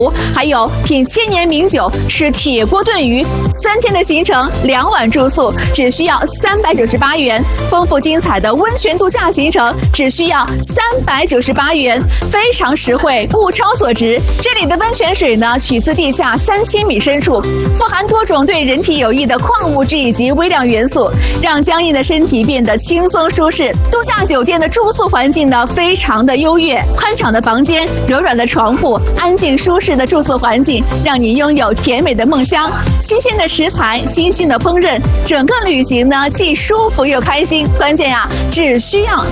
还有品千年名酒，吃铁锅炖鱼，3天的行程，2晚住宿，只需要398元。丰富精彩的温泉度假行程，只需要398元，非常实惠，物超所值。这里的温泉水呢，取自地下3000米深处，富含多种对人体有益的矿物质以及微量元素，让僵硬的身体变得轻松舒适。度假酒店的住宿环境呢，非常的优越，宽敞的房间，柔软的床铺，安静舒适的住宿环境，让你拥有甜美的梦乡。新鲜的食材，精心的烹饪，整个旅行呢既舒服又开心。关键呀，只需要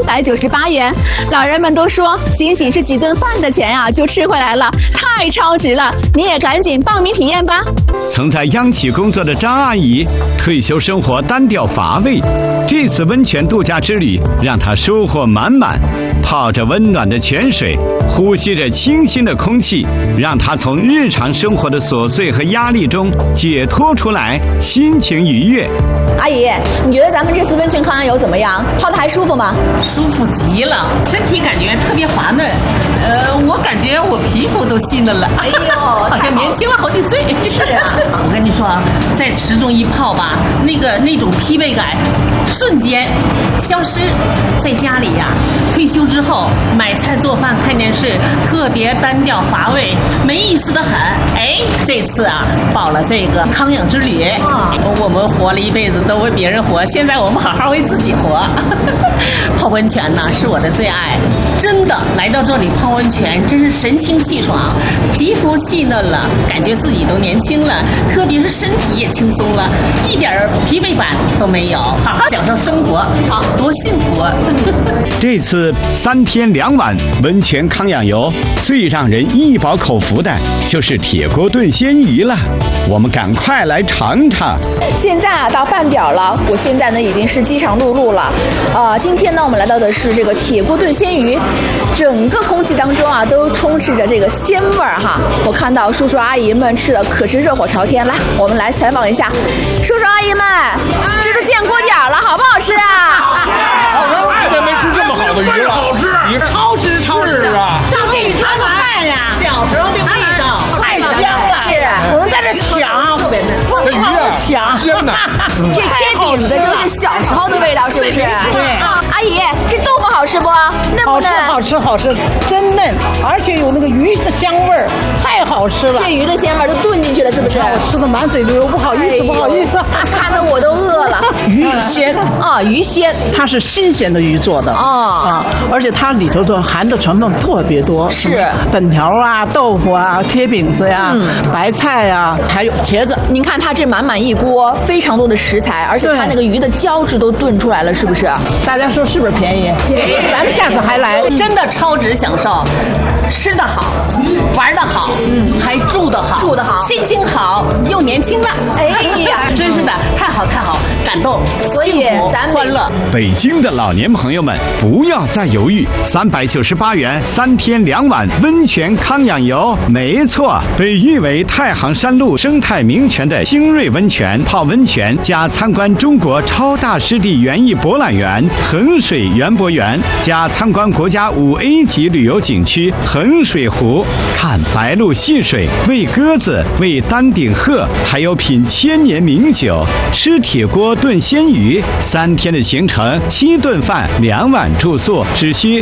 398元。老人们都说，仅仅是几顿饭的钱呀，就吃回来了，太超值了！你也赶紧报名体验吧。 曾在央企工作的张阿姨，退休生活单调乏味，这次温泉度假之旅让她收获满满。泡着温暖的泉水，呼吸着清新的空气，让她从日常生活的琐碎和压力中解脱出来，心情愉悦。 阿姨，你觉得咱们这次温泉康阳油怎么样？泡的还舒服吗？ 舒服极了，身体感觉特别滑嫩。我感觉我皮肤都细嫩了。 哎呦， 好像年轻了好几岁。 是啊， 我跟你说，在池中一泡吧，那种疲惫感瞬间消失。在家里呀，退休之后买菜做饭看电视，特别单调乏味，没意思的很。哎，这次啊报了这个康养之旅，我们活了一辈子都为别人活，现在我们好好为自己活。泡温泉呢是我的最爱，真的来到这里泡温泉真是神清气爽，皮肤细嫩了，感觉自己都年轻了，特别是身体也轻松了，一点疲惫感都没有，好好享受生活，好多幸福啊！ 这次3天2晚温泉康养游，最让人一饱口福的就是铁锅炖鲜鱼了，我们赶快来尝尝。 现在啊到饭点了，我现在呢已经是饥肠辘辘了。今天呢我们来到的是这个铁锅炖鲜鱼，整个空气当中啊都充斥着这个鲜味儿哈。我看到叔叔阿姨们吃的可是热火朝天，来，我们来采访一下叔叔阿姨们，这都见锅点了，好不好吃啊？ 我爱的没吃这么好的鱼了，好吃，你超值超值啊！ 上这里尝尝饭呀，小时候的味道太香了。 是，我们在这抢，特别嫩， 这鱼啊抢， 鲜呐！ 这贴饼子就是小时候的味道，是不是？ 对。 阿姨，这豆腐好吃不？嫩不嫩？ 好吃，好吃，真嫩，而且有那个鱼的香味儿，太好吃了。 这鱼的鲜味都炖进去了，是不是？ 我吃的满嘴流，不好意思，不好意思， 看得我都饿了。 鱼鲜啊，鱼鲜， 它是新鲜的鱼做的啊， 而且它里头的含的成分特别多， 是粉条啊、豆腐啊、贴饼子呀、白菜呀，还有茄子。 您看它这满满一锅，非常多的食材，而且它那个鱼的胶质都炖出来了，是不是？ 大家说是不是便宜？咱们下次还来， 真的超值享受，吃得好，玩得好，还住得好，心情好，又年轻了。哎呀，真是的，太好太好，感动，幸福欢乐。 北京的老年朋友们不要再犹豫，398元3天2晚温泉康养游，没错，被誉为太行山路生态名泉的星瑞温泉，泡温泉加参观中国超大湿地园艺博览园衡水园博园，加参观国家5A 级旅游景区衡水湖，看白鹭戏水，喂鸽子，喂丹顶鹤，还有品千年名酒，吃铁锅炖鲜鱼，3天的行程，7顿饭2晚住宿，只需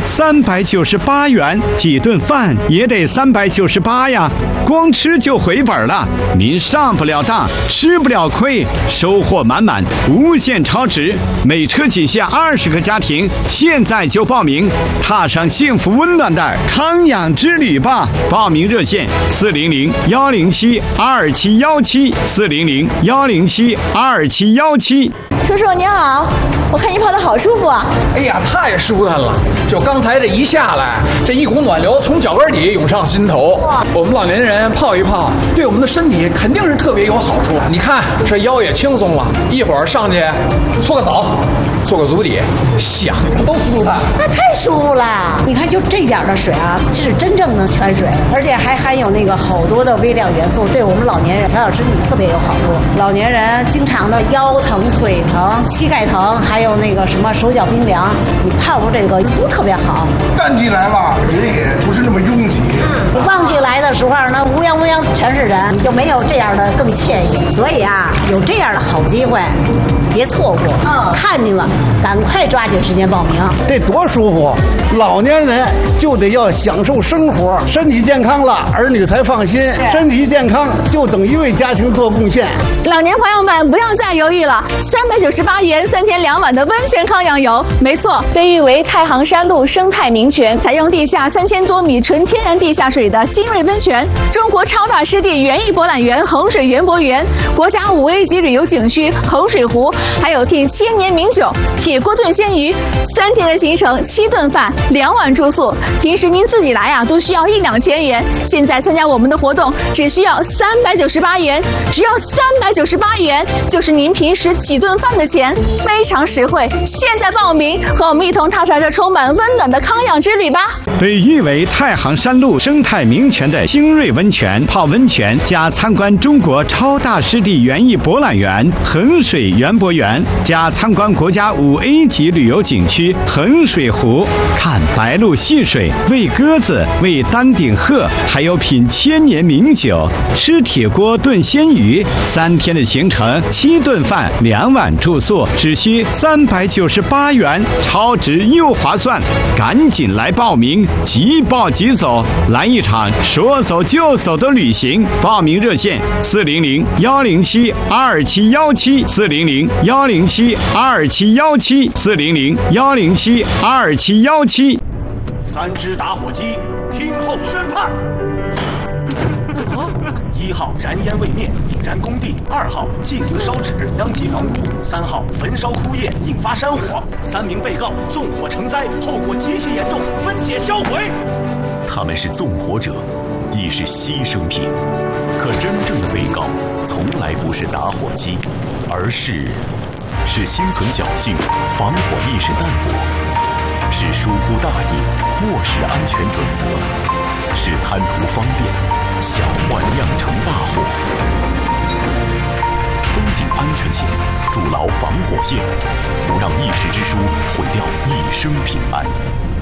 398元，几顿饭也得398呀，光吃就回本了。您上不了当，吃不了亏，收获满满，无限超值。每车仅限20个家庭，现在就报名，踏上幸福温暖的康养之旅吧！报名热线400-107-2717，400-107-2717。 叔叔您好，我看您泡的好舒服啊！ 哎呀，太舒坦了！就刚才这一下来，这一股暖流从脚跟底涌上心头。我们老年人泡一泡，对我们的身体肯定是特别有好处。你看这腰也轻松了，一会儿上去搓个澡，做个足底，想着都舒坦。 那太舒服了！你看就这点的水啊，是真正的泉水，而且还含有那个好多的微量元素，对我们老年人调养身体特别有好处。老年人经常的腰疼、腿疼。 疼、膝盖疼，还有那个什么手脚冰凉，你泡过这个都特别好。 淡季来了，人也不是那么拥挤。 旺季来的时候呢，乌泱乌泱全是人，你就没有这样的更惬意。所以啊，有这样的好机会，别错过。看见了，赶快抓紧时间报名。 这多舒服！老年人就得要享受生活，身体健康了，儿女才放心。身体健康就等于为家庭做贡献。 老年朋友们不要再犹豫了，398元3天2晚的温泉康养游，没错，被誉为太行山路生态名泉，采用地下3000多米纯天然地下水的新锐温泉，中国超大湿地园艺博览园衡水园博园，国家5A 级旅游景区衡水湖，还有订千年名酒铁锅炖鲜鱼，3天的行程7顿饭2晚住宿，平时您自己来都需要1-2千元，现在参加我们的活动只需要398元，只要398元，就是您平时几顿饭的钱，非常实惠。现在报名，和我们一同踏上这充满温暖的康养之旅吧。 被誉为太行山路生态名泉的新锐温泉，泡温泉加参观中国超大湿地园艺博览园衡水园博园，加参观国家5A 级旅游景区衡水湖，看白鹭戏水，喂鸽子，喂丹顶鹤，还有品千年名酒，吃铁锅炖鲜鱼，3天的行程7顿饭2晚住宿，只需398元，超值又划算，赶紧来报名，即报即走，来一场说走就走的旅行。报名热线400-107-2717，400-107-2717，400-107-2717。 3支打火机，听候宣判。1号燃烟未灭，引燃工地；2号祭祀烧纸，殃及房屋；3号焚烧枯叶，引发山火。3名被告纵火成灾，后果极其严重，分解销毁。 他们是纵火者，亦是牺牲品。可真正的被告从来不是打火机，而是心存侥幸，防火意识淡薄，是疏忽大意，漠视安全准则，是贪图方便，小患酿成大祸。绷紧安全线，筑牢防火线，不让一时之疏毁掉一生平安。